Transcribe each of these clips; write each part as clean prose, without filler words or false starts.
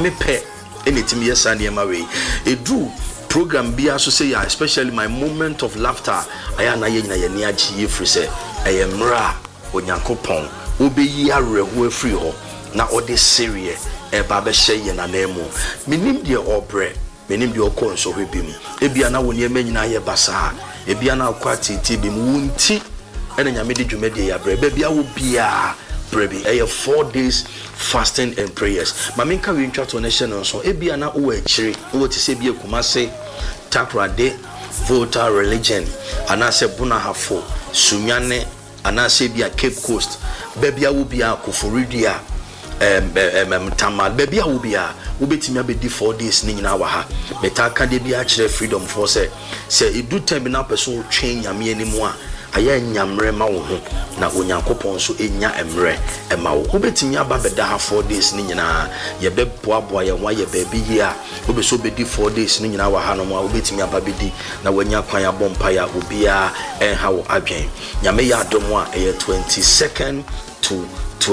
Nyame pe anything yes and yema way. A do program be so say especially my moment of laughter. Ayana ye na ye ni agye free say ayemra onyankopon obeyi areho free ho na ode serie eba be hye ye na nemu minim de obre menim de okon so hwebim ebia na woni emanyina ye basa ebia na akwati ti bim wunti ena nyame de dwumade ya bre bia wo bia brebi 4 days fasting and prayers maminka we ntwa to nation so ebia na wo akire wo ti se bia kumase takrade voter religion anase bunahafo sunyane anase bia Cape Coast bia wo bia Koforidua tamal bia wo bia wo betimi abedi 4 days ni nyina wa ha betaka de bia kire freedom for say edu time na person twen nyame animu a aya nyamre ma wo ho na onyankopon so enya emre ema wo betimi aba beda ha 4 days ni nyina ye beboaboa ye wa ye baabi yi a wo be so bedi 4 days ni nyina wa ha no mo wo betimi aba bedi na wanya kwan ya bompa ya obia enha wo adwen nyame ya adomo a 22nd to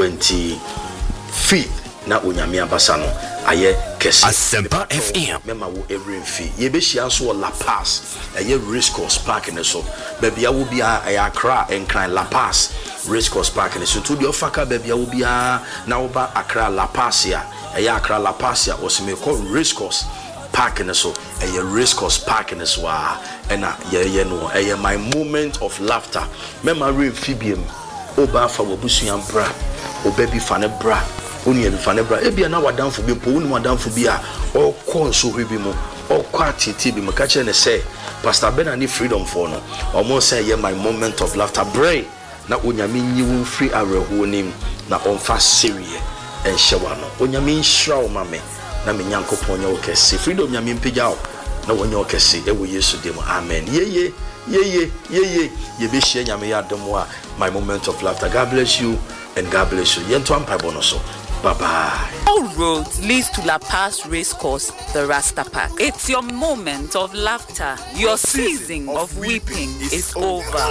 25th na onyame abasa no aye kesi Asempa FM mema wo every fee ye be hia so La Paz aye Race Course Park ne so bebia wo bia aye Accra enkran La Paz Race Course Park ne so to the ofaka bebia wo bia na wo ba Accra La Paz ya aye Accra La Paz ya osime call Race Course Park ne so aye Race Course Park ne so na ye no aye my moment of laughter mema refibiem oba fa wo busuan bra obabi fa ne bra oni ebi fa ne bra ebia na wadanfo bi po oni wadanfo bi a okọ nso hwebi mu okọ atiti bi mu ka che ne say Pastor Benani freedom for no omo say ye my moment of laughter pray na onyame nyiwu free areho nim na onfa serie enhyewa no onyame nhira o mame na me nyankopon nya okese freedom nyame mpegya o na wonya okese ewo Yesu dem amen ye be share nyame ya demo a my moment of laughter. God bless you and God bless you. Yento ampa bonoso. Bye bye. All roads leads to La Paz Race Course, the Rasta Park. It's your moment of laughter. Your season of weeping is over.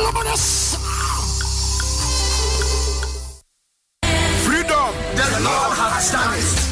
Freedom, the Lord has done it.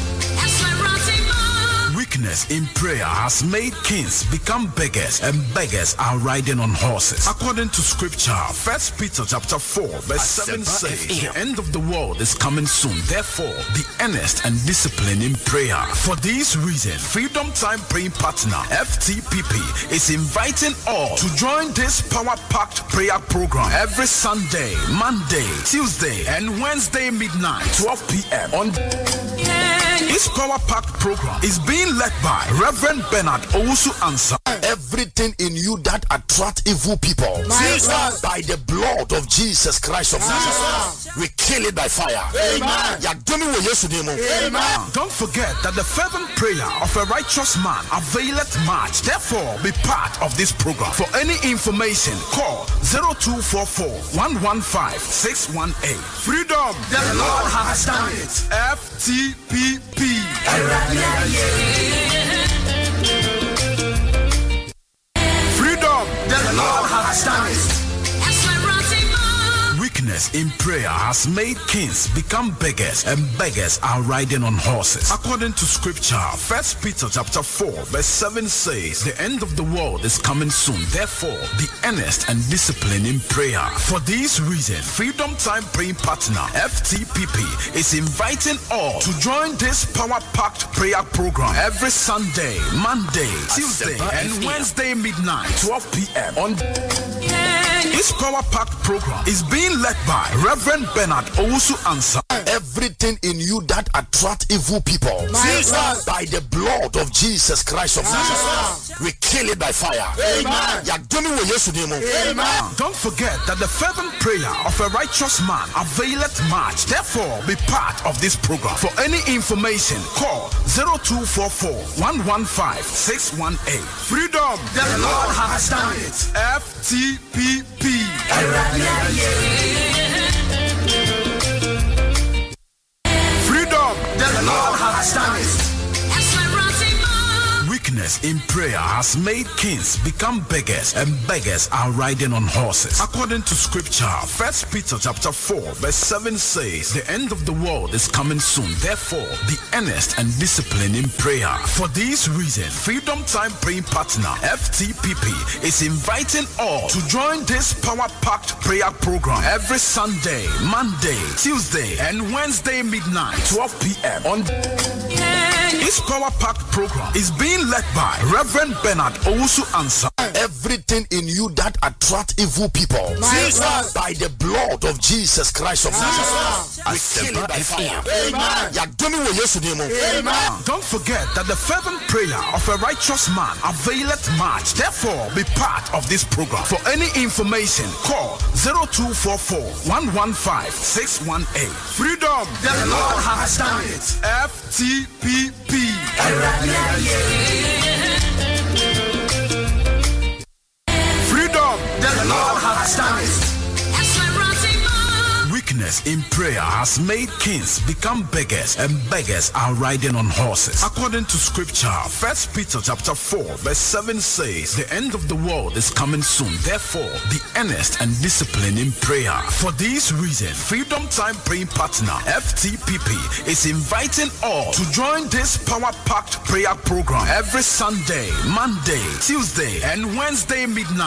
Weakness in prayer has made kings become beggars, and beggars are riding on horses. According to scripture, 1 Peter chapter 4 verse 7 says, the end of the world is coming soon. Therefore, be earnest and disciplined in prayer. For this reason, Freedom Time Praying Partner FTPP is inviting all to join this power-packed prayer program every Sunday, Monday, Tuesday, and Wednesday midnight, 12 p.m. on this power-packed program is being led by Reverend Bernard Owusu Ansah. Everything in you that attract evil people, by the blood of Jesus Christ of Nazareth, we kill it by fire. Amen. Don't forget that the fervent prayer of a righteous man availeth much. Therefore, be part of this program. For any information, call 0244 115 618. Freedom, the Lord has done it. FTPP. Freedom, the Lord has done it. Weakness in prayer has made kings become beggars, and beggars are riding on horses. According to scripture, 1 Peter chapter 4 verse 7 says, the end of the world is coming soon. Therefore, be earnest and disciplined in prayer. For this reason, Freedom Time Praying Partner FTPP is inviting all to join this power-packed prayer program every Sunday, Monday, Tuesday, and Wednesday midnight, 12 p.m. on this power-packed program is being led by Reverend Bernard Owusu Ansah. Everything in you that attract evil people, by the blood of Jesus Christ of Nazareth, we kill it by fire. Amen. Don't forget that the fervent prayer of a righteous man availeth much. Therefore, be part of this program. For any information, call 0244 115 618. Freedom, the Lord has done it. FTPP. Freedom, the Lord has done it. Weakness Weakness in prayer has made kings become beggars, and beggars are riding on horses. According to scripture, 1 Peter chapter 4 verse 7 says, the end of the world is coming soon. Therefore, be earnest and disciplined in prayer. For this reason, Freedom Time Praying Partner FTPP is inviting all to join this power-packed prayer program every Sunday, Monday, Tuesday, and Wednesday midnight, 12 p.m. on this power-packed program is being led by Reverend Bernard Owusu Ansah. Everything in you that attract evil people, by the blood of Jesus Christ of Nazareth, we kill it by fire. Amen. Don't forget that the fervent prayer of a righteous man availeth much. Therefore, be part of this program. For any information, call 0244 115 618. Freedom, the Lord has done it. FTPP. Freedom, the Lord has done it. Weakness in prayer has made kings become beggars, and beggars are riding on horses. According to scripture, 1 Peter chapter 4 verse 7 says, the end of the world is coming soon. Therefore, be earnest and disciplined in prayer. For this reason, Freedom Time Praying Partner FTPP is inviting all to join this power-packed prayer program every Sunday, Monday, Tuesday, and Wednesday midnight.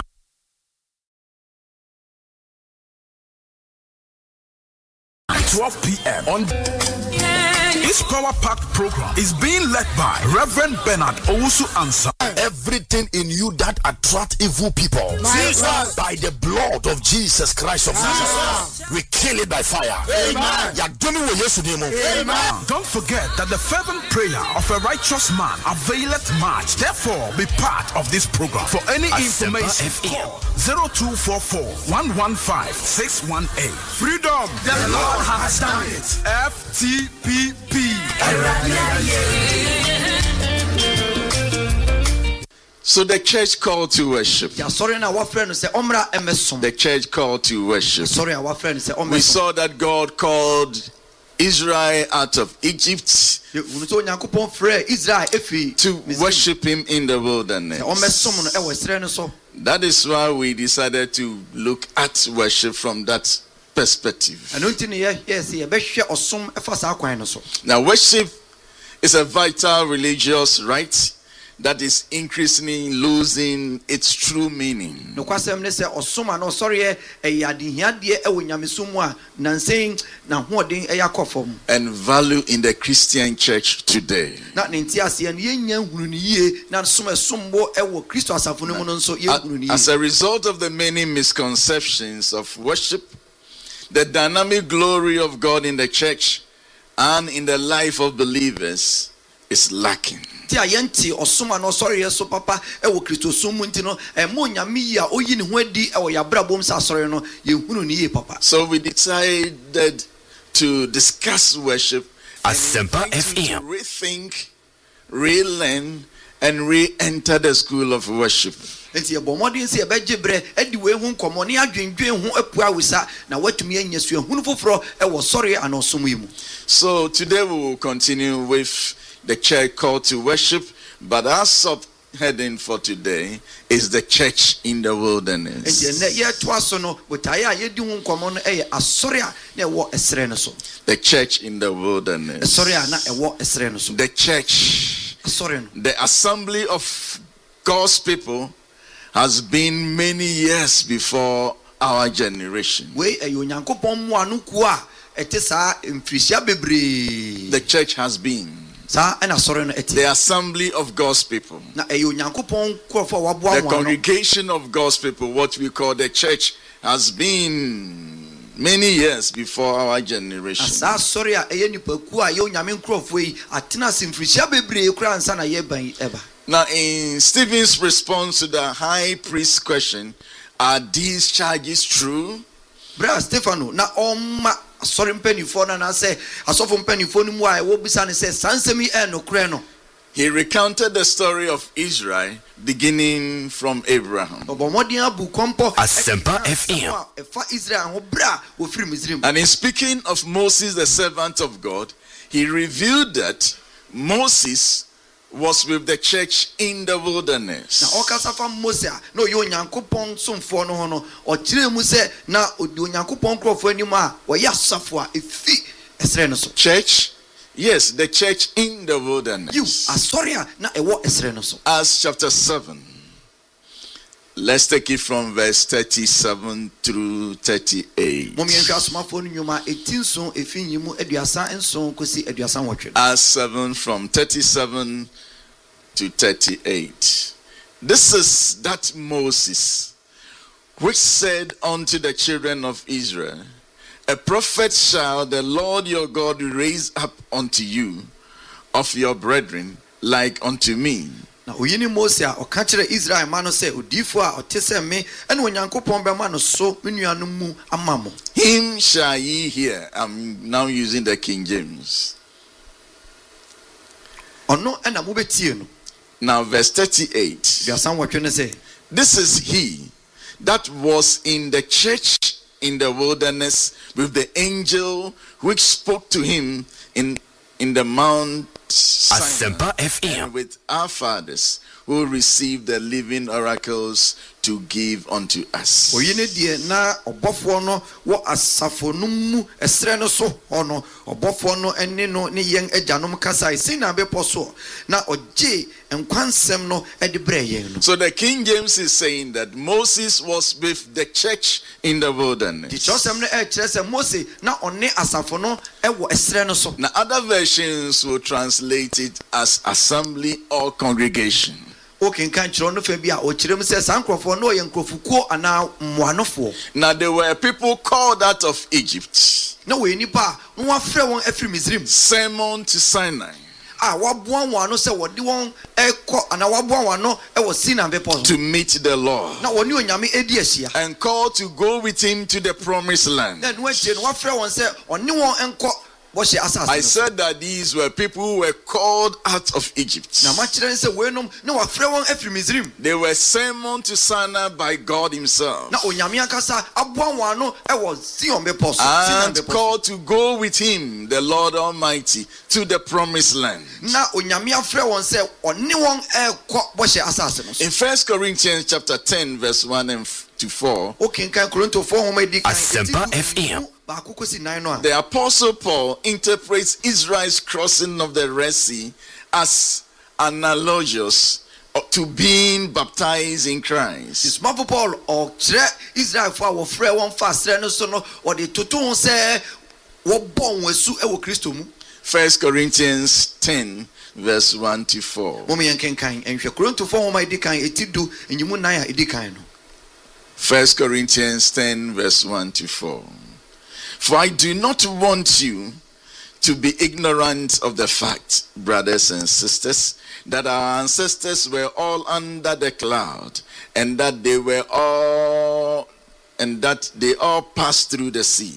12 p.m. on this power-packed program is being led by Reverend Bernard Owusu Ansah. Everything in you that attract evil people, by the blood of Jesus Christ of Nazareth, we kill it by fire. Amen. Don't forget that the fervent prayer of a righteous man availeth much. Therefore, be part of this program. For any information, call 0244 115 618. Freedom, the Lord has done it. FTPP. So the church called to worship. The church called to worship. We saw that God called Israel out of Egypt to worship him in the wilderness. That is why we decided to look at worship from that perspective. Now, worship is a vital religious right that is increasingly losing its true meaning and value in the Christian church today. As a result of the many misconceptions of worship, the dynamic glory of God in the church and in the life of believers is lacking. So we decided to discuss worship and to rethink, relearn, and re-enter the school of worship. So today we will continue with the church call to worship, but our subheading for today is the church in the wilderness. The church in the wilderness. The church, the assembly of God's people, has been many years before our generation. The church has been the assembly of God's people, the congregation of God's people, what we call the church, has been many years before our generation. Now, in Stephen's response to the high priest question, are these charges true? Stefano, he recounted the story of Israel beginning from Abraham. And in speaking of Moses, the servant of God, he revealed that Moses was with the church in the wilderness. Na okasafa Mose a na oyo Onyankopon somfo no ho no o kire mu se na odi Onyankopon krofo anim a wo ya asafo a efi esre no so. Church, yes, the church in the wilderness. You asori a na ewo esre no so. Acts chapter 7. Let's take it from verse 37 through 38. Acts 7 from 37 to 38. This is that Moses which said unto the children of Israel, a prophet shall the Lord your God raise up unto you of your brethren like unto me. Na oyini Mose a okakire Israel ma no se odifo a otese me ene Onyankopon be ma no so menuanu mu amamo. Him shall ye hear. I'm now using the King James. Ono ena mu betie no. Now verse 38. This is he that was in the church in the wilderness with the angel which spoke to him in the Mount Sinai, and with our fathers who received the living oracles to give unto us. Oyine die na obofo no wo asafo no mu esre no so ono obofo no ene no ne yen ajanom kasai sin na be poso na oje enkwansem no e de breye no. So the King James is saying that Moses was with the church in the wilderness. The chosem no e kire se Mose na one asafo no e wo esre no so. Now other versions will translate it as assembly or congregation. Now they were people called out of Egypt. Sermon to Sinai. To meet the Lord. And called to go with him to the promised land. I said that these were people who were called out of Egypt. They were summoned to Sinai by God himself. And called to go with him, the Lord Almighty, to the promised land. In 1 Corinthians chapter 10 verse 1 and to 4, Asempa FM. The Apostle Paul interprets Israel's crossing of the Red Sea as analogous to being baptized in Christ. First Corinthians 10 verse 1 to 4. 1 Corinthians 10 verse 1 to 4. For I do not want you to be ignorant of the fact, brothers and sisters, that our ancestors were all under the cloud, and that they all passed through the sea.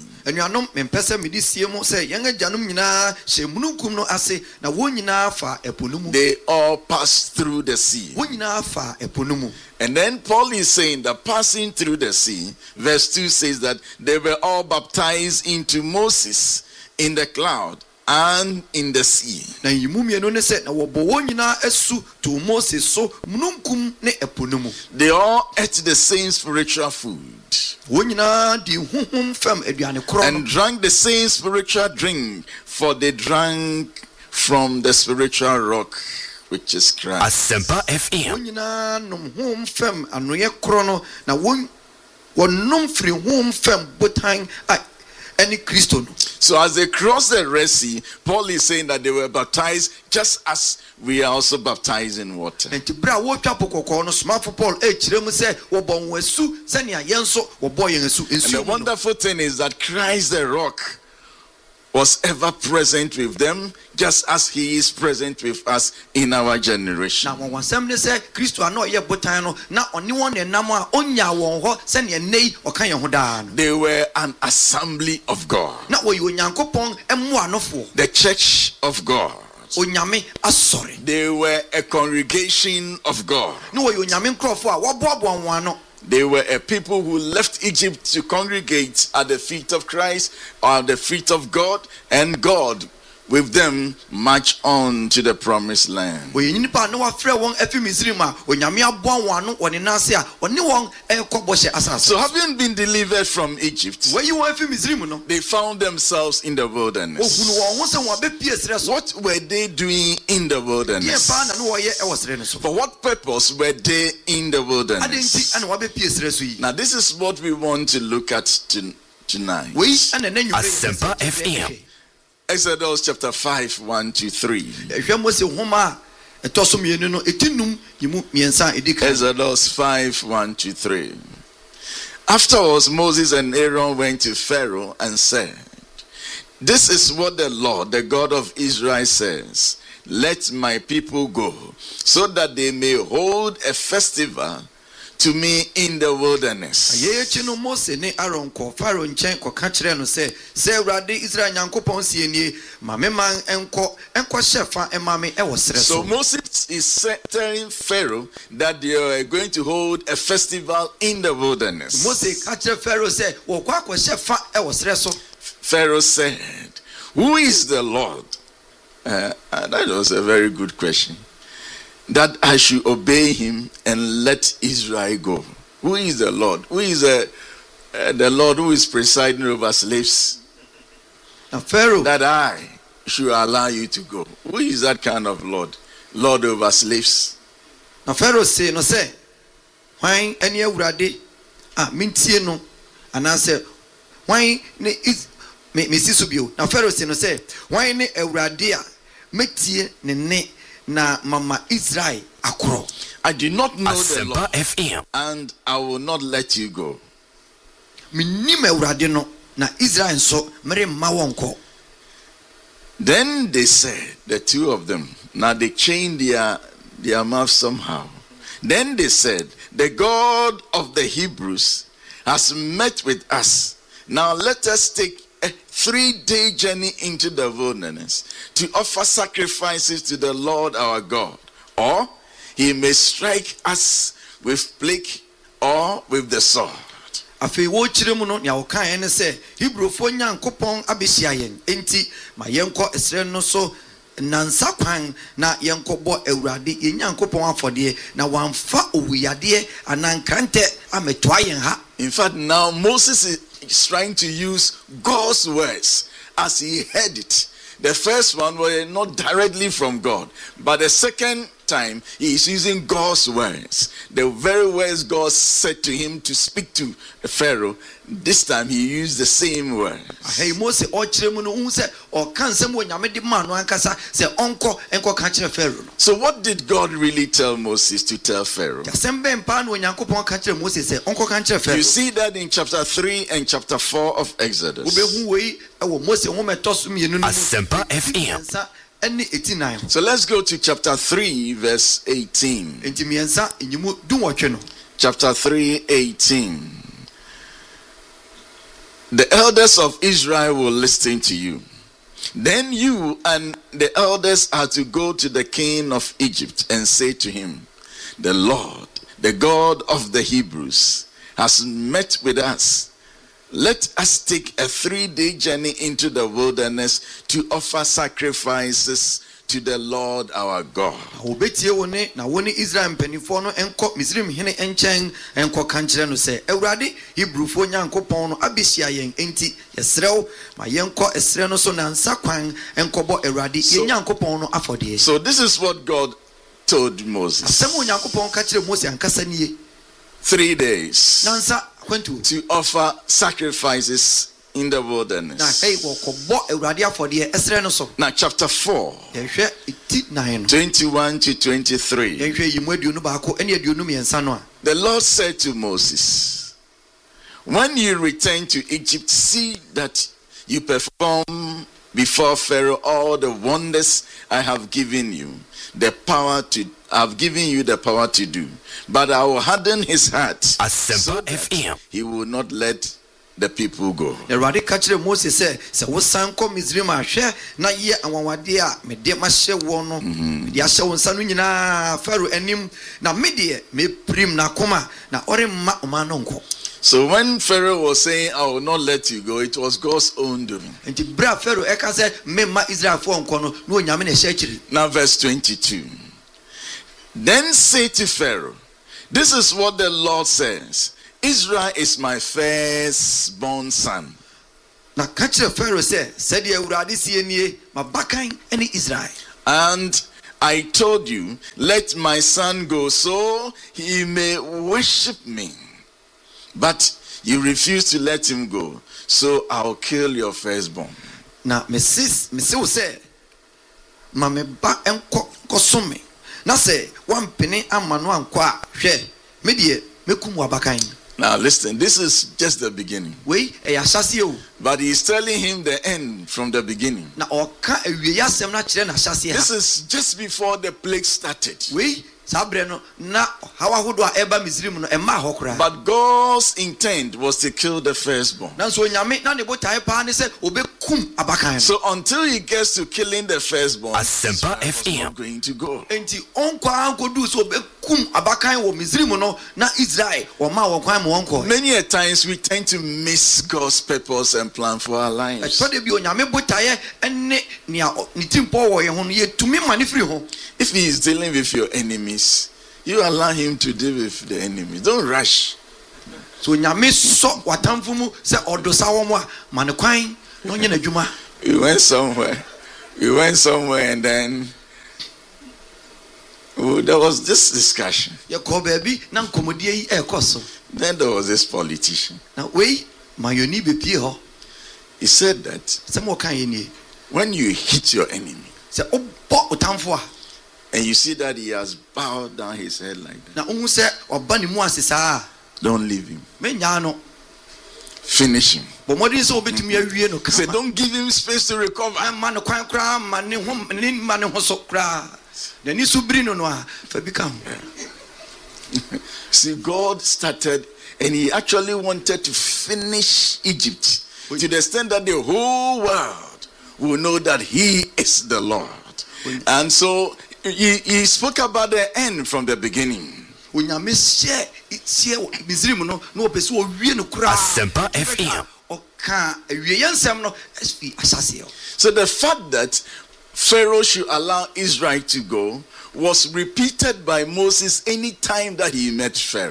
They all passed through the sea. And then Paul is saying that passing through the sea, verse 2 says that they were all baptized into Moses in the cloud and in the sea. They all ate the same spiritual food and drank the same spiritual drink, for they drank from the spiritual rock, which is Christ. Asempa FM. So as they crossed the Red Sea, Paul is saying that they were baptized just as we are also baptized in water. And the wonderful thing is that Christ the rock was ever present with them, just as he is present with us in our generation. They were an assembly of God, the church of God. They were a congregation of God. They were a people who left Egypt to congregate at the feet of Christ or at the feet of God, and God with them march on to the promised land. So having been delivered from Egypt, they found themselves in the wilderness. What were they doing in the wilderness? For what purpose were they in the wilderness? Now this is what we want to look at tonight. Asempa FM. Exodus chapter 5, 1 to 3. Exodus 5, 1 to 3. Afterwards, Moses and Aaron went to Pharaoh and said, "This is what the Lord, the God of Israel, says. Let my people go, so that they may hold a festival to me in the wilderness." So Moses is telling Pharaoh that they are going to hold a festival in the wilderness. Pharaoh said, "Who is the Lord?" That was a very good question. That I should obey him and let Israel go. Who is the Lord? Who is the Lord who is presiding over slaves? Now Pharaoh, that I should allow you to go. Who is that kind of Lord? Lord over slaves. Now Pharaoh say, "No say, why any urade? Mintie no." And I say, "Why ne is me subio?" Now Pharaoh say, "No say, why ne urade? Metie ne na mama Israel akro." I do not know the Asempa Lord, FM. and I will not let you go. Minim urade no na Israel so mere ma wonko. Then they said, the two of them, now they chained their mouth somehow. Then they said, "The God of the Hebrews has met with us. Now let us take a 3-day journey into the wilderness to offer sacrifices to the Lord our God, or he may strike us with plague or with the sword." Afi wo chire mu no ya woka ene se Hebrew fo nyankopon abesia yen enti ma yenko esre no so nansa kwan na yenko bo awurade yenyankopon afode na wamfa owuyade anankrante ametoa yen ha. In fact, now Moses is trying to use God's words as he heard it. The first one were not directly from God, but the second time he is using God's words, the very words God said to him to speak to Pharaoh. This time he used the same word. Hey Moses o chire mu no hu se o kan sem wo nyame de ma no ankasa se onko enko ka chire Pharaoh no. So what did God really tell Moses to tell Pharaoh? Ya sem ben pa no nyankopon ka chire Moses se onko ka chire Pharaoh. You see that in chapter 3 and chapter 4 of Exodus. Obehu wei e wo Moses ho metos mienu no. Asempa FM. So let's go to chapter 3 verse 18. Chapter 3, 18. The elders of Israel will listen to you. Then you and the elders are to go to the king of Egypt and say to him, "The Lord, the God of the Hebrews, has met with us. Let us take a 3-day journey into the wilderness to offer sacrifices to the Lord our God." Obetie woni na woni Israel mpanifo no enko Misrim hene enchen enko kanchire no se Ewurade Hebrewfo nyankopon no abesia yen enti yesrew ma yenko esre no so nansa kwan enko bo Ewurade nyankopon no afode. So this is what God told Moses. Asem nyankopon ka kire Moses ankasa nie. 3 days Nansa kwantu to offer sacrifices in the wilderness. Na hey wo ko bo Ewurade afode esre no so. Now chapter 4 21 to 23. The Lord said to Moses, "When you return to Egypt, see that you perform before Pharaoh all the wonders I have given you the power to do. But I will harden his heart so that he will not let the people go." Erade ka kire Moses se wo san ko Misrim ahwe na ye anwanwade a me de ma hye wo no me de ahye wo nsa no nyina Pharaoh anim na me de me prim na koma na ore ma oma no nko. So when Pharaoh was saying, I will not let you go, it was God's own doing. Now verse 22. Then say to Pharaoh, this is what the Lord says. Israel is my firstborn son. And I told you, let my son go so he may worship me. But you refuse to let him go, so I'll kill your firstborn. Now, Mrs. say, Mamma ba enko kosome. Na say one penny amanu ankwa hwe. Medie mekum wabakan. Now listen, this is just the beginning. But he's telling him the end from the beginning. This is just before the plague started. But God's intent was to kill the firstborn. So until he gets to killing the firstborn, Asempa FM not going to go. Many a times we tend to miss God's purpose and plan for our lives. If he is dealing with your enemies, you allow him to deal with the enemies. Don't rush. So we went somewhere and then there was this discussion. Then there was this politician. He said that when you hit your enemy and you see that he has bowed down his head like that, don't leave him. Finish him. Say, don't give him space to recover. See, God started and he actually wanted to finish Egypt to the extent that the whole world will know that he is the Lord. And so he spoke about the end from the beginning. Asempa FM. So the fact that Pharaoh should allow Israel to go was repeated by Moses any time that he met Pharaoh.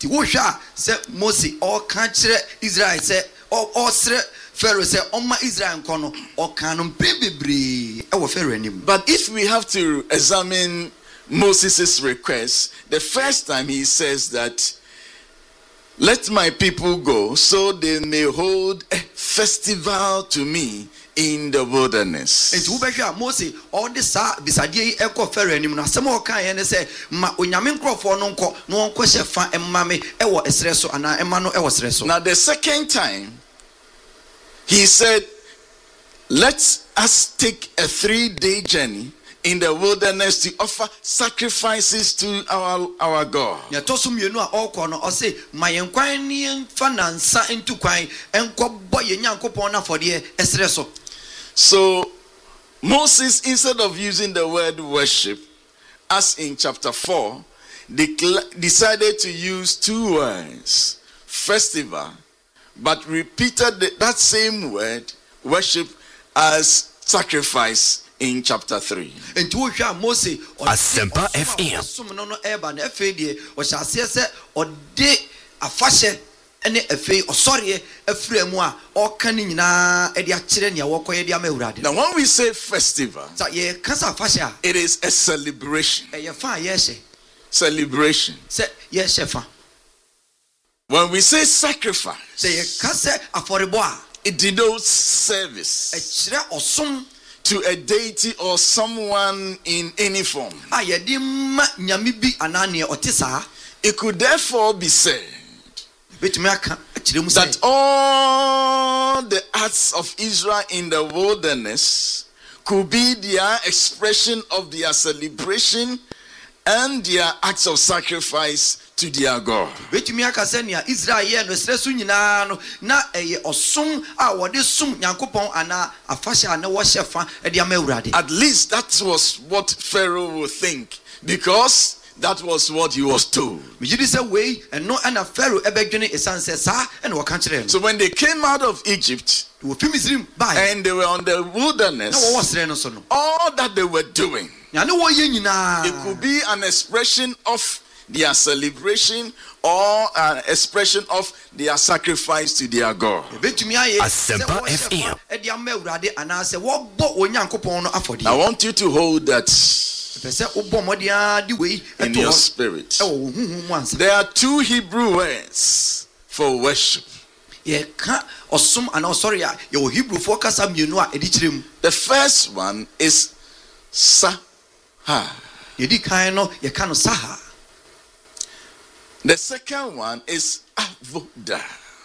But if we have to examine Moses' request, the first time he says that, let my people go so they may hold a festival to me in the wilderness. Now the second time he said, let us take a 3-day journey in the wilderness to offer sacrifices to our God. So Moses, instead of using the word worship, as in chapter 4, decided to use 2 words, festival, but repeated that same word, worship, as sacrifice in chapter 3. Asempa FM. Now when we say festival, it is a celebration. Celebration. When we say sacrifice, it denotes service to a deity or someone in any form. It could therefore be said that all the acts of Israel in the wilderness could be their expression of their celebration and their acts of sacrifice to their God. At least that was what Pharaoh would think, because that was what he was told. So when they came out of Egypt and they were on the wilderness, all that they were doing, it could be an expression of their celebration or an expression of their sacrifice to their God. Asempa FM. I want you to hold that in your spirit. There are two Hebrew words for worship. The first one is saha. The second one is avoda.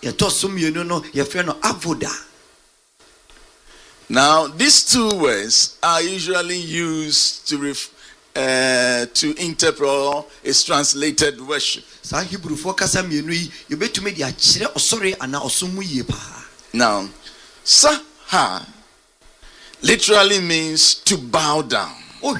Now, these two words are usually used to interpret or is translated worship. Now, saha literally means to bow down.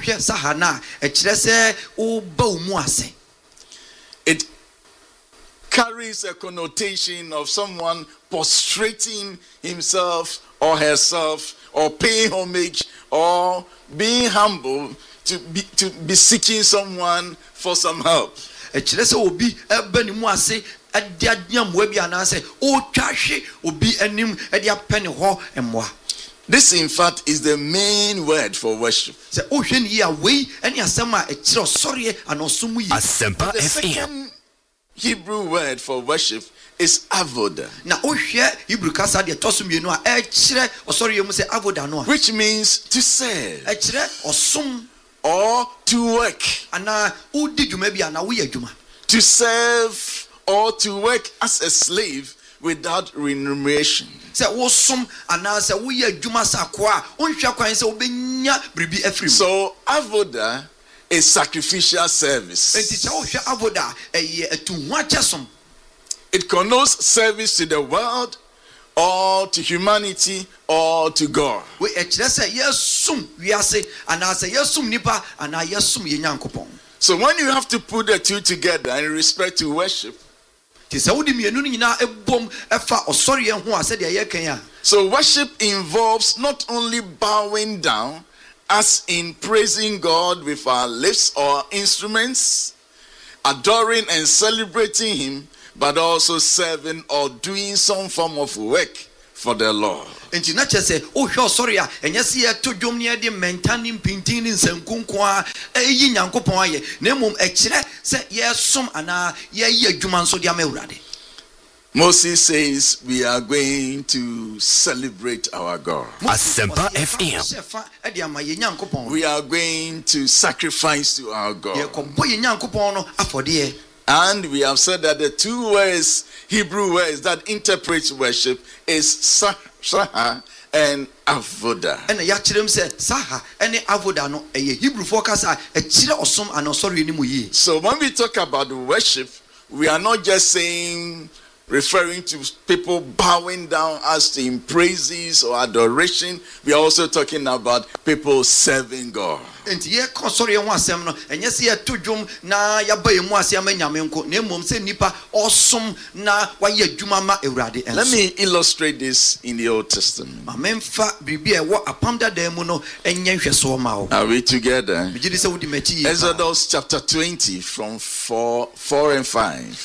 It carries a connotation of someone prostrating himself or herself or paying homage or being humble to be seeking someone for some help. This in fact is the main word for worship. The second Hebrew word for worship is avoda, which means to serve or to work. To serve or to work as a slave without remuneration. So avoda is sacrificial service. It connotes service to the world or to humanity or to God. So when you have to put the two together in respect to worship, so worship involves not only bowing down, as in praising God with our lips or instruments, adoring and celebrating Him, but also serving or doing some form of work for the Lord. Moses says we are going to celebrate our God. Asempa FM. We are going to sacrifice to our God. And we have said that the two words, Hebrew words that interpret worship is saha and avoda. So when we talk about worship, we are not just referring to people bowing down as in praises or adoration. We are also talking about people serving God. Let me illustrate this in the Old Testament. Are we together? Exodus chapter 20 from 4 and 5.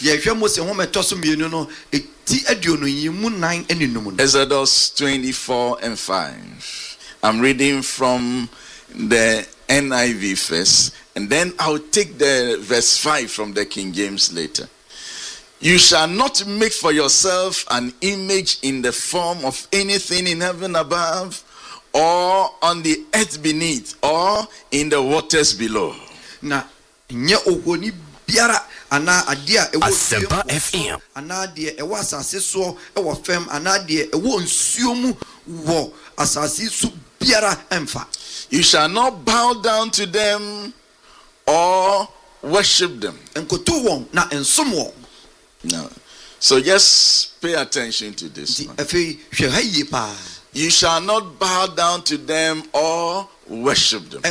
Exodus 24 and 5. I'm reading from the NIV first, and then I'll take the verse 5 from the King James later. You shall not make for yourself an image in the form of anything in heaven above, or on the earth beneath, or in the waters below. Asempa FM. You shall not bow down to them or worship them. No. So just pay attention to this one. You shall not bow down to them or worship them.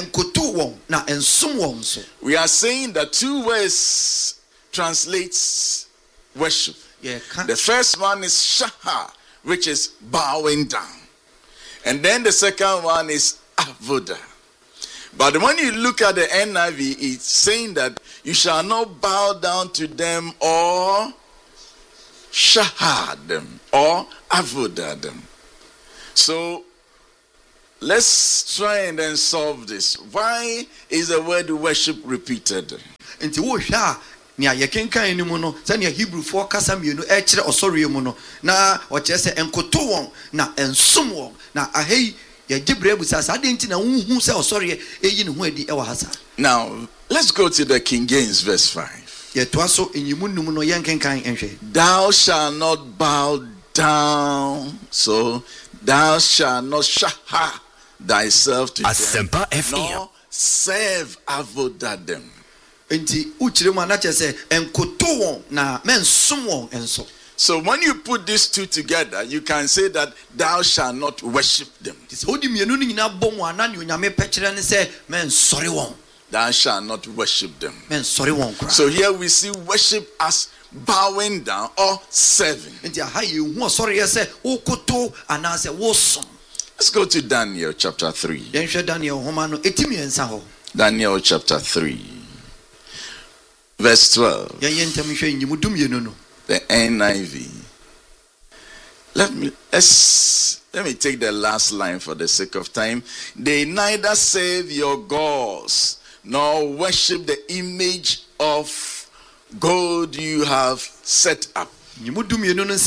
We are saying that two words translates worship. The first one is shaha, which is bowing down. And then the second one is avoda. But when you look at the NIV, it's saying that you shall not bow down to them or shahad them or avoda them. So let's try and then solve this. Why is the word worship repeated? Nia yekenkan ni mu no se nia Hebrew for kasa mienu e kire osori mu no na o kire se enkoto won na ensom won na ahei ye gibre busa sa de nti na unhu se osori eyi ne ho adi e wa hasa. Now let's go to the King James verse 5. Ye to aso enyimu num no yenkenkan enhwe. Thou shalt not bow down, so thou shalt not shaha thyself to them, nor serve avoda them. Enti uchire mu na chese enkoto won na mensom won enso. So when you put these two together, you can say that thou shalt not worship them. Thou shalt not worship them. So here we see worship as bowing down or serving. Let's go to Daniel chapter 3. Daniel chapter 3. Verse 12. The NIV. Let me take the last line for the sake of time. They neither serve your gods nor worship the image of gold you have set up. They never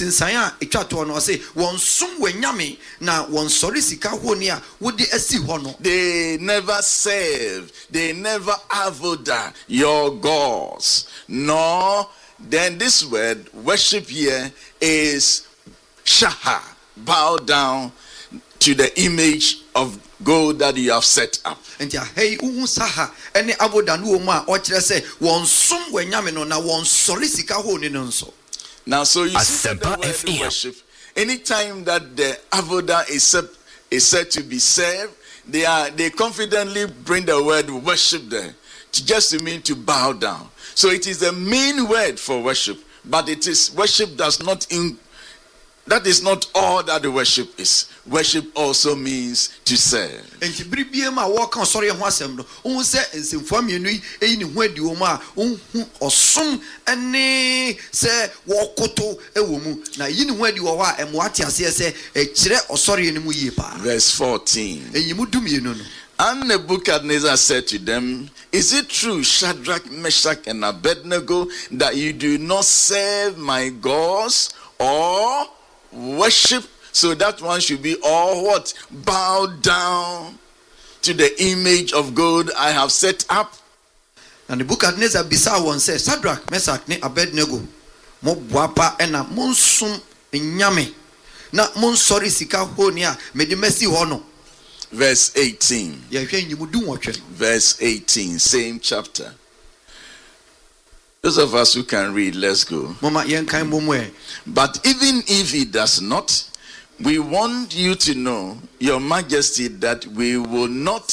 serve, they never avoda your gods, nor. Then this word worship here is shaha, bow down to the image of gold that you have set up. Now, so you see the word worship. Anytime that the avoda is said to be served, they confidently bring the word worship there, just to mean to bow down. So it is the main word for worship, but it is worship that is not all that the worship is. Worship also means to serve. Verse 14. And Nebuchadnezzar said to them, is it true, Shadrach, Meshach, and Abednego, that you do not serve my gods or worship? So that one should be all what? Bow down to the image of gold I have set up. And Nebuchadnezzar beside one says, Shadrach, Meshach, and Abednego, mo buapa ena monsum nyame na monsori sika honia mede mesi hono. Verse 18. Verse 18, same chapter. Those of us who can read, let's go. But even if he does not, we want you to know, Your Majesty, that we will not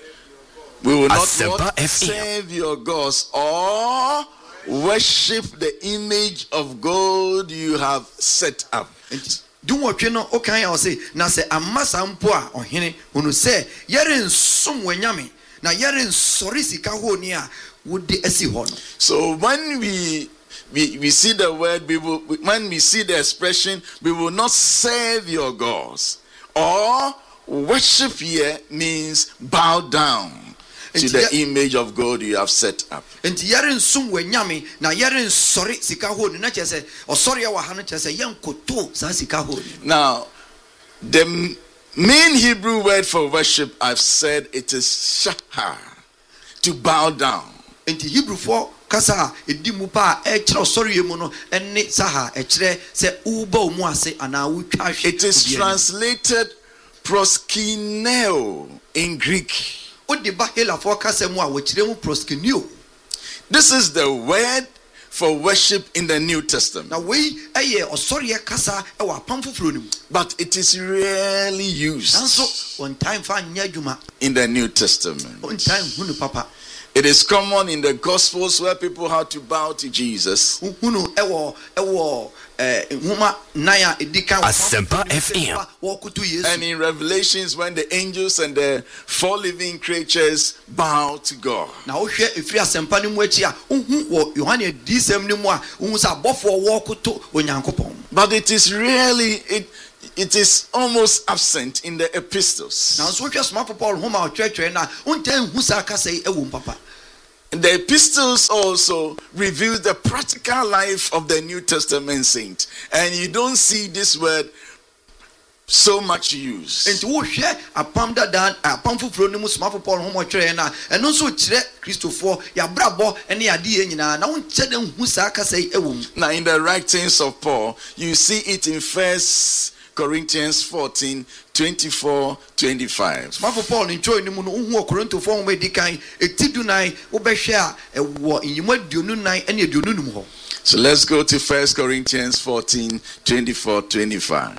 serve your gods or worship the image of gold you have set up. Dumwotwe no okan ya say na se amasa mpo a ohene unu se yere nsum wanyame na yere nsori sika ho ni a wodi asi ho no. So when we see the word, when we see the expression, we will not serve your gods, or worship here means bow down to the image of God you have set up. Now, the main Hebrew word for worship, I've said, it is shaha, to bow down. It is translated proskineo in Greek. This is the word for worship in the New Testament. Now we kasa But it is rarely used on time in the New Testament. on time papa. It is common in the Gospels where people had to bow to Jesus. Asempa FM. And in Revelations when the angels and the 4 living creatures bow to God. Now But it is really it is almost absent in the epistles. The epistles also reveal the practical life of the New Testament saint, and you don't see this word so much used. Now in the writings of Paul, you see it in 1 Corinthians 14, 24, 25. So let's go to 1 Corinthians 14, 24, 25.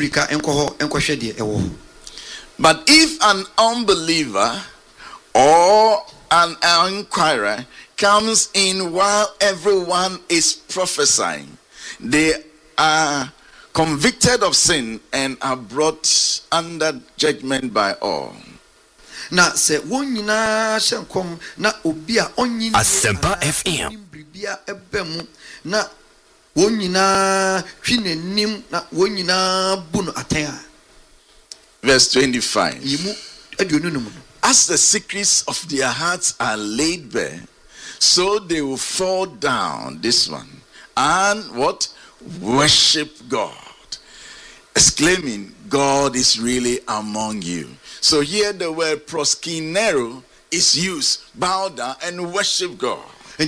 But if an unbeliever or an inquirer comes in while everyone is prophesying, they are convicted of sin and are brought under judgment by all. Asempa FM. Verse 25. As the secrets of their hearts are laid bare, so they will fall down, this one, and what? Worship God, exclaiming, God is really among you. So here the word proskinero is used, bow down and worship God.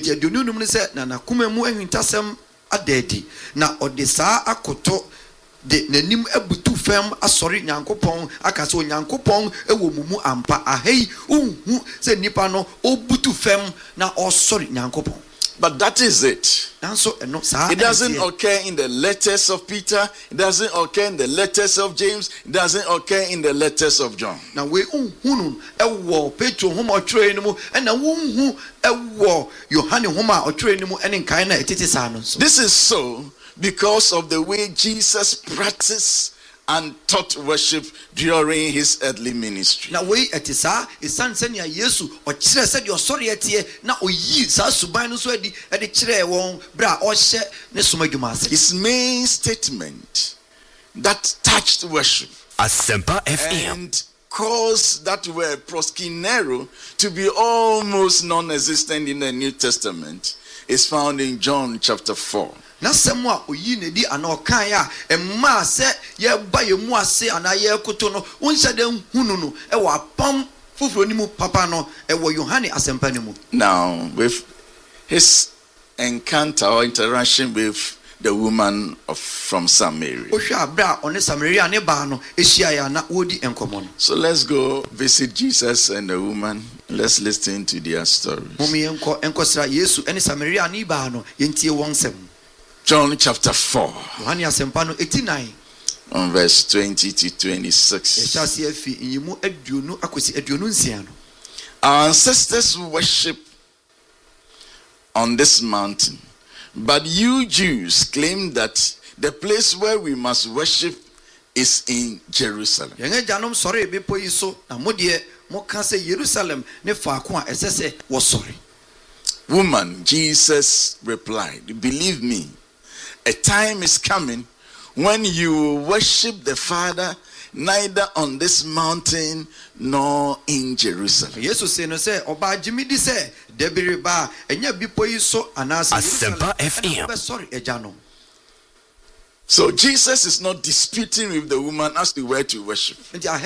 De nanim ebutu fam asori nyankopon akase onyankopon ewo mumu ampa ahei unhu se nipa no obutu fam na osori nyankopon. But that is it. It doesn't occur in the letters of Peter. It doesn't occur in the letters of James. It doesn't occur in the letters of John. Now we unhunu ewo Petro homa otwere ni mu na unhu ewo Yohane homa otwere ni mu ene nkan na etete sa no so. This is so because of the way Jesus practiced and taught worship during his earthly ministry. Now we etisa isan senya Yesu o kire se de osori etie na oyi sa suban no so edi e de kire won bra o hye ne somadwuma ase. His main statement that touched worship Asempa FM and caused that word proskinero to be almost non-existent in the New Testament is found in John chapter 4. Na semwa oyi ne di anokan ya emma se ye ba ye mu ase ana ye koto no wonhyɛ de hunu no e wa pam fufuro ni mu papa no e wo Yohane asempa ni mu. Now with his encounter or interaction with the woman from Samaria. So let's go visit Jesus and the woman. Let's listen to their stories. John chapter 4. On verse 20 to 26. Our ancestors worship on this mountain, but you Jews claim that the place where we must worship is in Jerusalem. Woman, Jesus replied, believe me, a time is coming when you will worship the Father neither on this mountain nor in Jerusalem. Asempa FM. So Jesus is not disputing with the woman as to where to worship. In fact,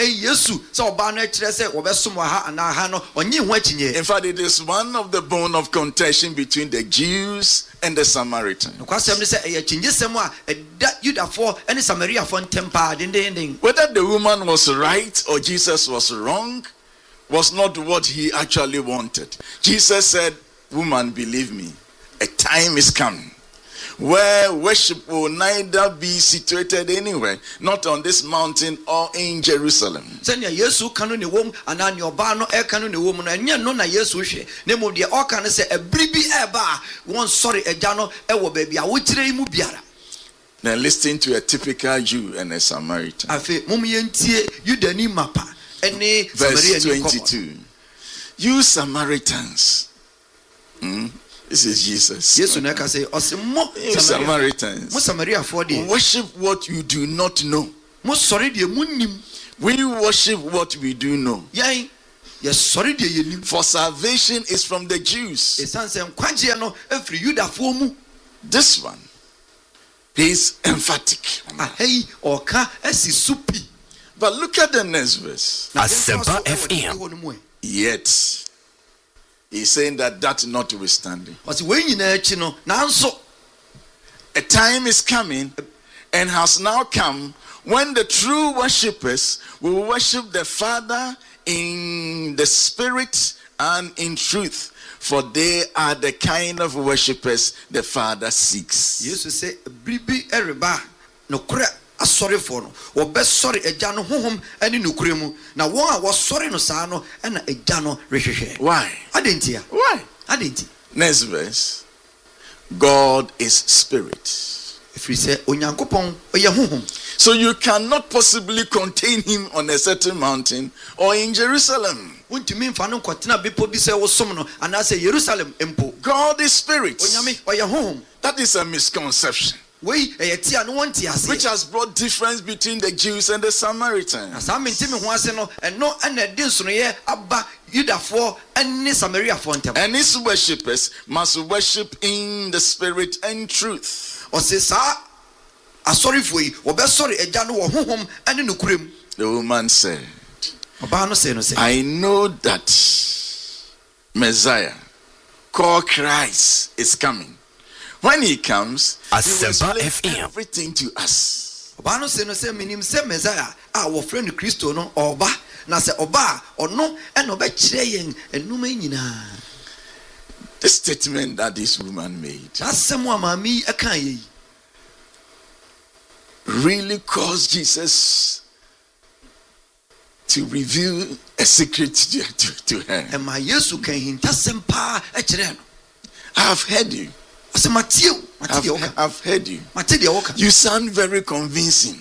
it is one of the bone of contention between the Jews and the Samaritans. Whether the woman was right or Jesus was wrong was not what he actually wanted. Jesus said, woman, believe me, a time is coming where worship will neither be situated anywhere, not on this mountain or in Jerusalem. Senya Yesu kanu ne wom anani oba no e kanu ne wom no enye no na Yesu hwe ne mo de o kan se ebribi eba won sorry eja no e wo ba bia wo kire mu biara. Now listen to a typical Jew and a Samaritan. Afi mum yentie Yudani mapa ene Verse 22. You Samaritans. This is Jesus. Yesu na ka say osimo Samaritans. Mo Samaria for de Worship what you do not know. Mo sorry de munnim. We worship what we do know. Yan yes sorry de yenim. For salvation is from the Jews. Esan se nkwaje no afri Yudafo mu. This one, he is emphatic. Hey oka esi supi. But look at the next verse. Asempa FM. Yet he's saying that notwithstanding, a time is coming and has now come when the true worshippers will worship the Father in the Spirit and in truth, for they are the kind of worshippers the Father seeks. Jesus say, "Bibi eriba no kura asori for no. Wo be sorry eja no honhom ani nukure mu. Na won a wo sorry no sa no e na eja no rehwehwe." Why? Adentia. Why? Adenti. Next verse. God is spirit. If we say onyankopon oye honhom. So you cannot possibly contain him on a certain mountain or in Jerusalem. God is spirit. That is a misconception which has brought difference between the Jews and the Samaritans. And his worshippers must worship in the spirit and truth. The woman said, I know that Messiah called Christ is coming. When he comes, he will explain everything to us. The statement that this woman made really caused Jesus to reveal a secret to her. I have heard you. I've heard you. You sound very convincing.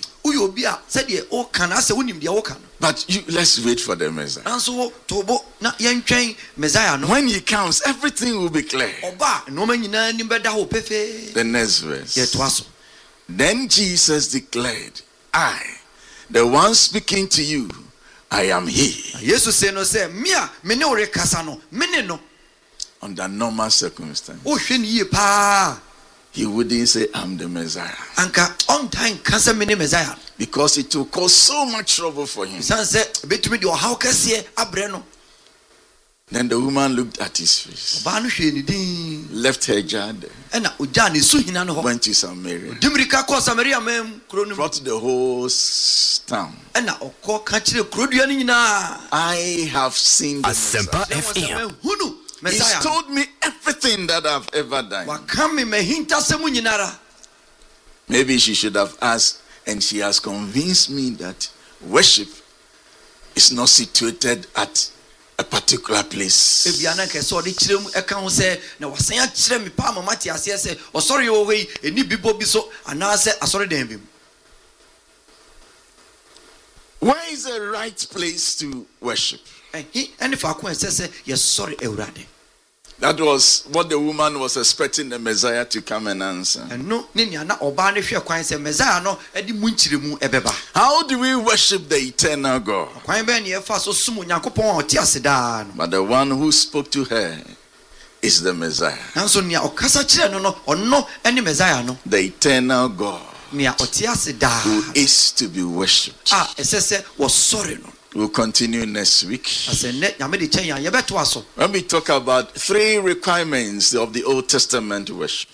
But let's wait for the Messiah. When he comes, everything will be clear. The next verse. Then Jesus declared, I, the one speaking to you, I am he. Under normal circumstances, he wouldn't say, I'm the Messiah. Because it will cause so much trouble for him. Then the woman looked at his face, left her jar there, went to Samaria, brought the whole town. I have seen the Messiah. He's told me everything that I've ever done. Maybe she should have asked, and she has convinced me that worship is not situated at a particular place. Where is the right place to worship? That was what the woman was expecting the Messiah to come and answer. How do we worship the eternal God? But the one who spoke to her is the Messiah. The eternal God who is to be worshipped. We'll continue next week when we talk about 3 requirements of the Old Testament worship.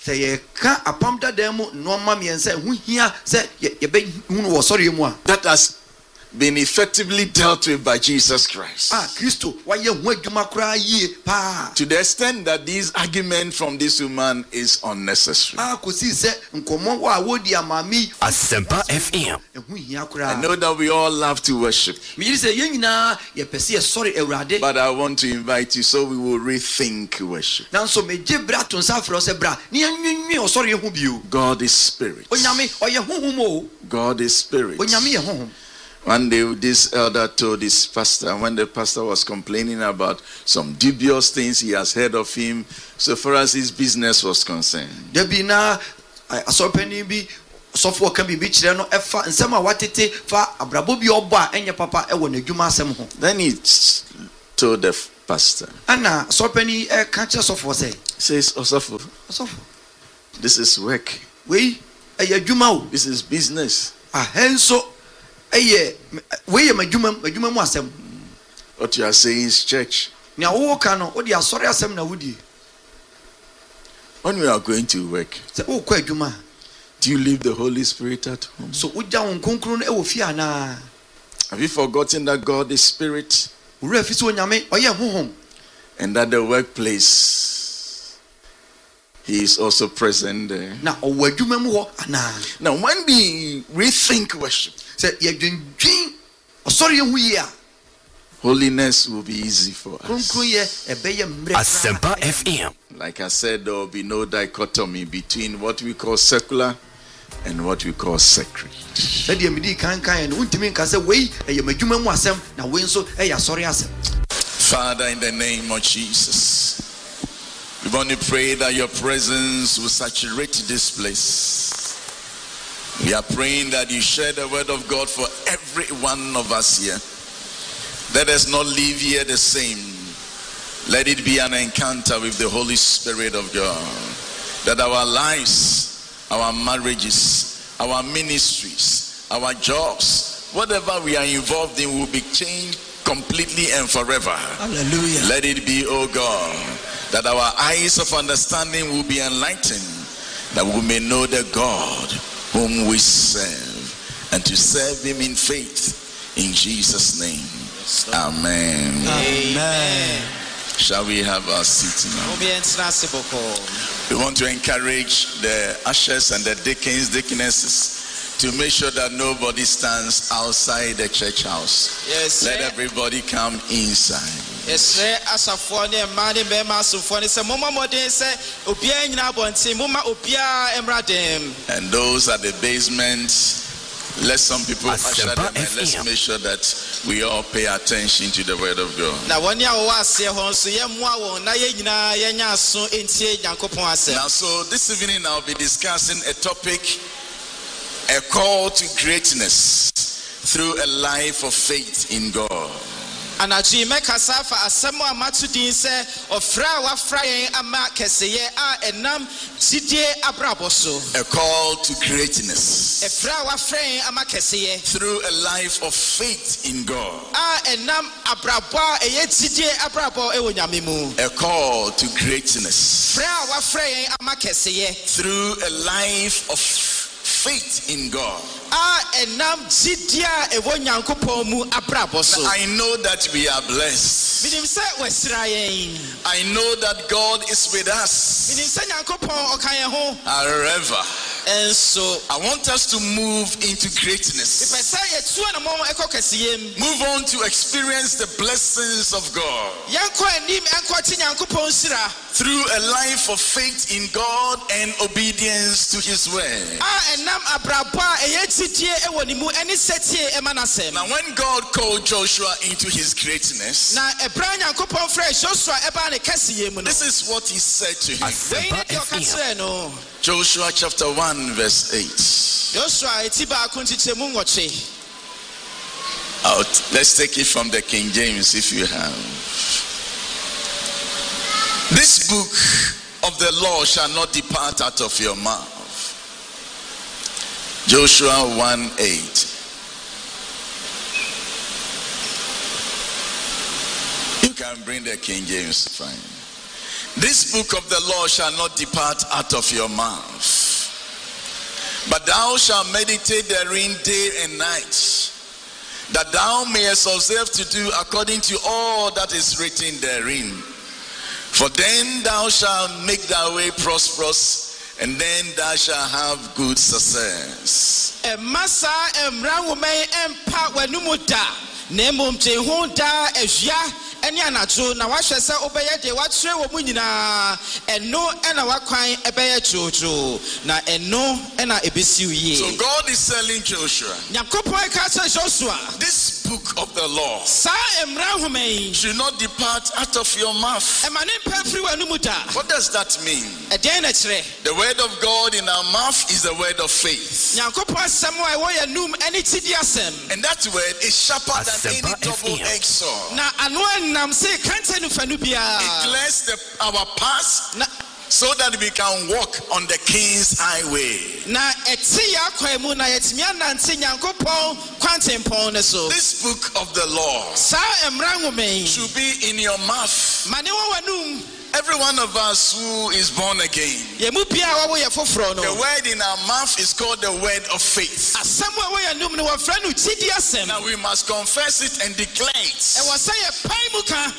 That been effectively dealt with by Jesus Christ. Kristo waye ho adwuma kra yie pa. To the extent that this argument from this woman is unnecessary. Kosi se nkomo wa wodi amami Asempa FM. Ehu hia kra. I know that we all love to worship. Me yiri se yen nyina ye pese ye sorry Ewurade. But I want to invite you so we will rethink worship. Nanso meje bra to nsa afro se bra. Ni anwenwe osori ehu bio. God is spirit. Onyame oye honhom o. God is spirit. Onyame ye honhom. One day, this elder told his pastor, when the pastor was complaining about some dubious things he has heard of him, so far as his business was concerned. Debi na asopeni bi sofo kan bi kire no efa nsema watete fa abrabo bi obo a enye papa e won adwuma asem ho. Then he told the pastor. Ana asopeni ka kire sofo say. Says, Osofo, this is work. We adwuma o. This is business. Henso we madwuma mu asem. What you are saying is church. Nya wo ka no wo di asori asem na wudi. When we are going to work, say wo kwa adwuma. Do you leave the Holy Spirit at home? So uja won konkro no e wo fi ana. Have you forgotten that God is spirit? Ura fi so nyame oye honhom. And that the workplace, He is also present there. Na owo adwuma mu ho ana. Now when we rethink worship, say ye dwendwen osori ehu yi a holiness will be easy for us. konkro ye ebeye mre. Asempa FM. Like I said, there will be no dichotomy between what we call secular and what we call sacred. Said ye midi kan no untimi nka say we eye madwuma mu asem na we nso eye asori asem. Father, in the name of Jesus, we want to pray that your presence will saturate this place. We are praying that you share the word of God for every one of us here. Let us not leave here the same. Let it be an encounter with the Holy Spirit of God. That our lives, our marriages, our ministries, our jobs, whatever we are involved in will be changed completely and forever. Hallelujah. Let it be, oh God, that our eyes of understanding will be enlightened, that we may know the God whom we serve, and to serve him in faith. In Jesus' name. Amen. Amen. Shall we have our seat now? We want to encourage the ushers and the deacons, deaconesses to make sure that nobody stands outside the church house. Yes. Let everybody come inside. Yes, and those at the basement, let some people usher them, and let's make sure that we all pay attention to the word of God. Now, so this evening I'll be discussing a topic, a call to greatness through a life of faith in God. A call to greatness through a life of faith in God. A call to greatness through a life of faith in God. Now, I know that we are blessed. I know that God is with us. However, and so I want us to move into greatness. Move on to experience the blessings of God through a life of faith in God and obedience to his word. Now, when God called Joshua into his greatness, this is what he said to him. Joshua chapter 1 verse 8. Let's take it from the King James if you have. This book of the law shall not depart out of your mouth. Joshua 1:8. You can bring the King James, fine. This book of the law shall not depart out of your mouth, but thou shalt meditate therein day and night, that thou mayest observe to do according to all that is written therein. For then thou shalt make thy way prosperous, and then thou shalt have good success. Masa emra women empa wenumuda nemum tehunda ezia eni anajo na wahwe se obeye de watwe wo mu nyina eno ena wakwan ebeye jojo na eno ena ebesiu ye. So God is telling Joshua, Yakopon ka tell Joshua, this book of the law sa emra women should not depart out of your mouth. emane mpa firi wenumuda. What does that mean? Eden na kire. The word of God in our mouth is the word of faith. Yakopon asem wa wo yanum eni tidi asem. And that word is sharper than any double-edged sword. Na anu enam se kante nu fanu bia. It clears our past so that we can walk on the King's highway. Na eti ya kwa mu na yetimi anante Nyankopon kwantempon ne so. This book of the law Sa emra ngomen should be in your mouth. mane wo wanum. Every one of us who is born again, Ye mu bia wo ye foforo no. the word in our mouth is called the word of faith. Asem wo yanum no wo fra no tidi asem. Now we must confess it and declare E it. wo say ye pai mu ka.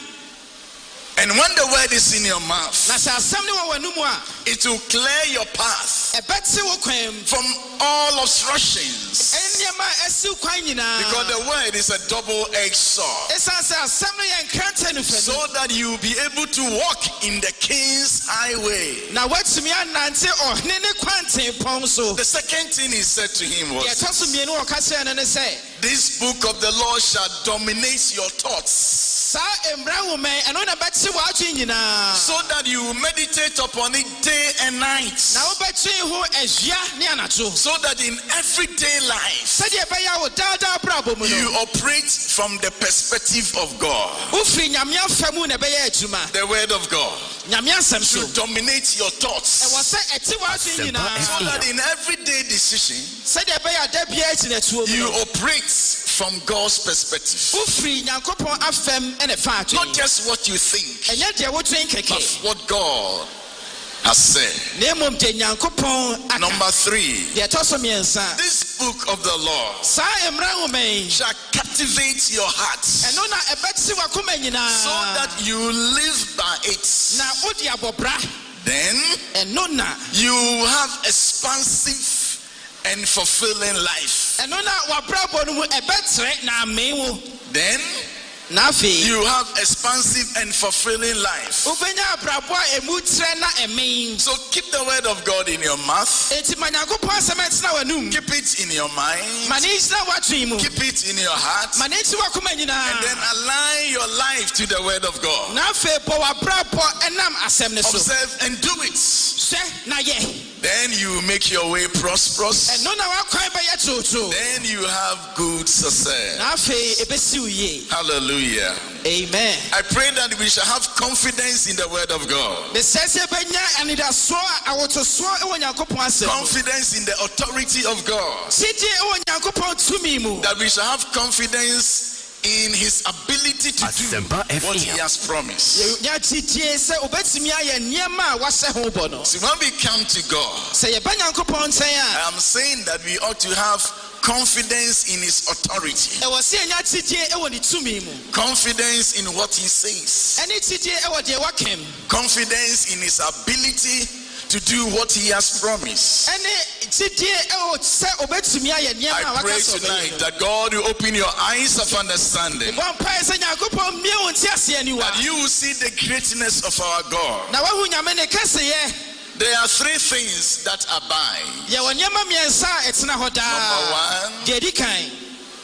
And when the word is in your mouth, Na sa asem ne wo wanum a it will clear your path e beti wo kwam. from all obstructions. Eniema esi kwan nyina. Because the word is a double-edged sword. Esa sa asem no ye nkante nu So fanu. that you will be able to walk in the King's highway. Na watimi anante ohne ne kwantempon so. The second thing he said to him Ye was, toso mienu o ka se ne say. this book of the law shall dominate your thoughts, Sa emra women eno na beti wo adwen nyina. so that you will meditate upon it day and night. Na wo beti ho ehia ne anacho. So that in everyday life, Said ye beya wo dada brabo mu you no. operate from the perspective of God. Ufri nyame afamu na beya adwuma. The word of God Nyame asem so. should dominate your E thoughts, wo se eti wo adwen so nyina. that in everyday decision, Said ye beya da bia eti na tuo mu you no. operate from God's perspective. Ufri Nyankopon afem ene fa Not adwen. just what you think, Enye de wo twen but keke. what God has said. Na emom de Nyankopon aka. Number 3, De toso miensa. this book of the law Sa emra women shall captivate your heart, eno na ebeti wa koma nyina. so that you live by it. Na odi abobra. Then Eno na you have expansive and fulfilling life. eno na wabrabo no mu ebetre na amewo. Then Na afi. you have expansive and fulfilling life. Ubenya abrabo a emu tre na emen. So keep the word of God in your mouth, Enti Nyankopon asem enti na wanum. keep it in your mind, Mane enti na watwen mu. keep it in your heart, Mane enti wa koma and then nyina. align your life to the word of God. Na afi bo wabrabo enam asem ne so. Observe and do it. Hwɛ na ye. Then you make your way prosperous. Eno na wakwan bɛyɛ toto. Then you have good success. Na afi ebesiw ye. Hallelujah. Amen. I pray that we shall have confidence in the word of God. Mesese benya anidaso awotoso ewo Nyankopon asem. Confidence in the authority of God. Sidie ewo Nyankopon tumi mu. That we shall have confidence in his ability to do what he has promised. Nya tidie sɛ obetumi ayɛ nneɛma a wasɛ ho bɔ no. See, when we come to God, Sɛ yɛba Nyankopon nkyɛn a. I am saying that we ought to have confidence in his authority, Ɛwɔ sɛ yɛnya tidie ɛwɔ ne tumi mu. confidence in what he says, Ɛne tidie ɛwɔ deɛ wakam. confidence in his ability to do what he has promised. Ɛne tidie ɛwɔ sɛ obetumi ayɛ nneɛma a I waka pray sɛ tonight ɔbɛyɛ. that God will open your eyes of understanding, Bɔ mpae sɛ Nyankopɔn mmie wo nteaseɛ aniwa. that you will see the greatness of our God. Na wahu Nyame ne kɛseyɛ. There are 3 things that abide. Yɛwɔ nneɛma mmiɛnsa a ɛtena hɔ daa. Number 1, Deɛ di kan,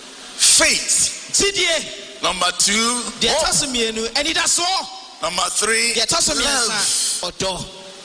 faith. tidie. Number 2, Deɛ hope. ɛtɔ so mmienu, anidasoɔ. Number 3, Deɛ ɛtɔ so love. mmiɛnsa, ɔdɔ.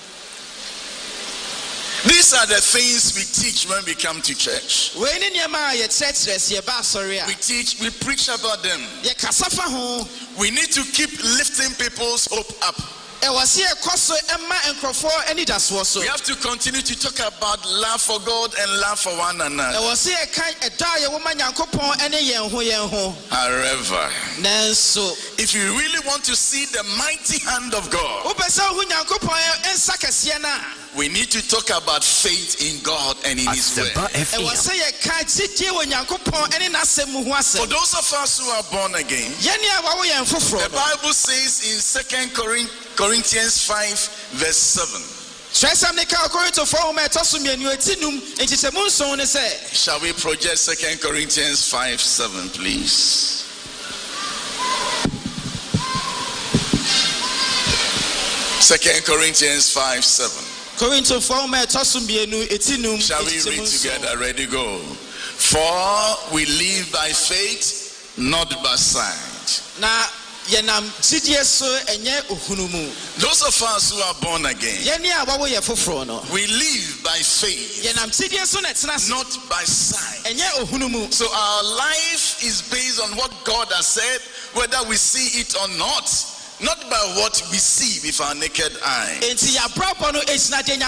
These are the things we teach when we come to church. Wei ne nneɛma a yɛkyerɛkyerɛ sɛ yɛba asɔre a We teach, we preach about them. yɛkasa fa ho. We need to keep lifting people's hope up. Ɛwɔ sɛ yɛkɔ so ɛma nkurɔfoɔ anidasoɔ so. We have to continue to talk about love for God and love for one another. Ɛwɔ sɛ yɛka ɛdɔ a yɛwɔ ma Nyankopɔn ɛne yɛn ho. However, Nanso, if you really want to see the mighty hand of God, wopɛ sɛ wohu Nyankopɔn nsa kɛseɛ no a, we need to talk about faith in God and in His word. ɛwɔ sɛ yɛka gyidie wɔ Nyankopɔn ɛne n'asɛm mu ho For asɛm. those of us who are born again, Yɛne a wɔawo yɛn the foforɔ no, Bible says in 2 Corinthians 5 verse 7. Kyerɛsɛm ne ka Korintofoɔ nwoma a ɛtɔ so mmienu eti num nkyekyɛmu nson ne sɛ, Shall we project 2 Corinthians 5 7, please? Second Corinthians 5 7. Korintofoɔ nwoma a ɛtɔ so mmienu eti num Shall we read together? Ready, go. For we live by faith, not by sight. Na yɛnam gyidie so ɛnyɛ ohunu mu. Those of us who are born again, Yɛne a wɔawo yɛn foforɔ no, we live by faith, yɛnam gyidie so na ɛtena so, not by sight. ɛnyɛ ohunu mu. So our life is based on what God has said, whether we see it or not by what we see with our naked eye. Enti yɛabrabɔ no ɛgyina deɛ